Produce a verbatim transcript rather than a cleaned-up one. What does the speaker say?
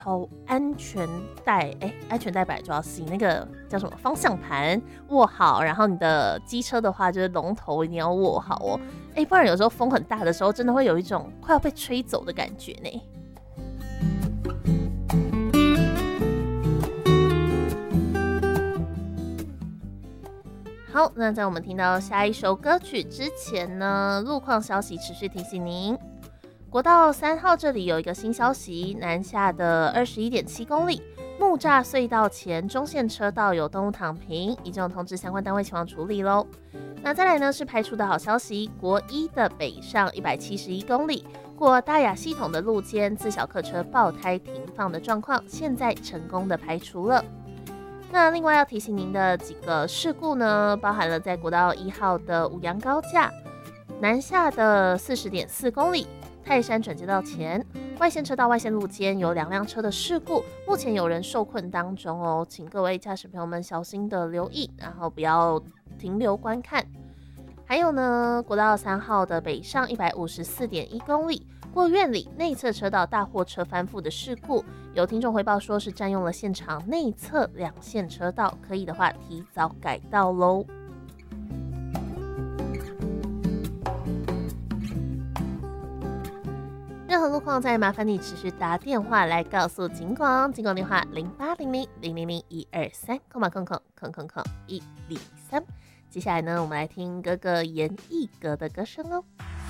好安全带，哎，安全带本来就要系那个叫什么方向盘握好，然后你的机车的话就是龙头一定要握好哦，哎，不然有时候风很大的时候，真的会有一种快要被吹走的感觉呢。好，那在我们听到下一首歌曲之前呢，路况消息持续提醒您。国道三号这里有一个新消息，南下的 二十一点七 公里，木栅隧道前中线车道有动物躺平，已经有通知相关单位前往处理咯。那再来呢是排除的好消息，国一的北上一百七十一公里，过大雅系统的路肩自小客车爆胎停放的状况，现在成功的排除了。那另外要提醒您的几个事故呢，包含了在国道一号的五羊高架南下的 四十点四 公里，泰山转接道前外线车道外线路肩有两辆车的事故，目前有人受困当中哦，请各位驾驶朋友们小心的留意，然后不要停留观看。还有呢，国道三号的北上 一百五十四点一 公里，过院里内侧车道大货车翻覆的事故，有听众回报说是占用了现场内侧两线车道，可以的话提早改道咯。任何路况再麻烦你持续打电话来告诉警广，警广电话零八零零零零零一二三，空码空空空空空一零三。接下来呢，我们来听哥哥严艺格的歌声哦。